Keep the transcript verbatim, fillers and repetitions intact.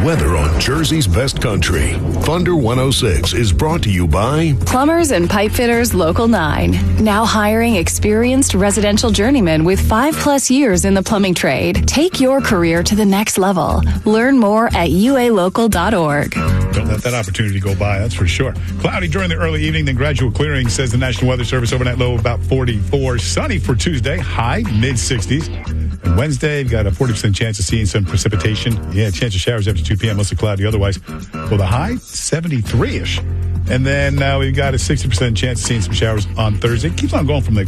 weather on Jersey's best country. Thunder one oh six is brought to you by Plumbers and Pipe Fitters Local nine. Now hiring experienced residential journeymen with five plus years in the plumbing trade. Take your career to the next level. Learn more at U A local dot org. Don't let that opportunity go by, that's for sure. Cloudy during the early evening, then gradual clearing, says the National Weather Service. Overnight low about forty-four. Sunny for Tuesday, high mid-sixties. And Wednesday, you've got a forty percent chance of seeing some precipitation. Yeah, chance of showers after two p.m., mostly cloudy otherwise. Well, the high, seventy-three-ish. And then uh, we've got a sixty percent chance of seeing some showers on Thursday. Keeps on going from the